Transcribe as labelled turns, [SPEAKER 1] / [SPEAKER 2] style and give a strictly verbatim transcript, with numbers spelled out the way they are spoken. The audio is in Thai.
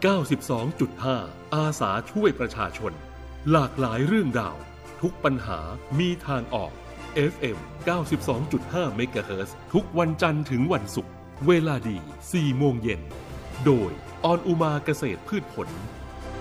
[SPEAKER 1] เก้าสิบสองจุดห้า อาสาช่วยประชาชนหลากหลายเรื่องราวทุกปัญหามีทางออก เอฟ เอ็ม เก้าสิบสองจุดห้า เมกะเฮิรตซ์ ทุกวันจันทร์ถึงวันศุกร์เวลาดี สี่โมงเย็นโดยออนอุมาเกษตรพืชผล